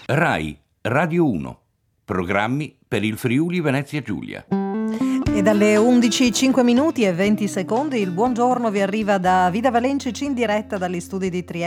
Rai Radio 1. Programmi per il Friuli Venezia Giulia. E dalle 11:05 minuti e 20 secondi il buongiorno vi arriva da Vida Valencic in diretta dagli studi di Trieste.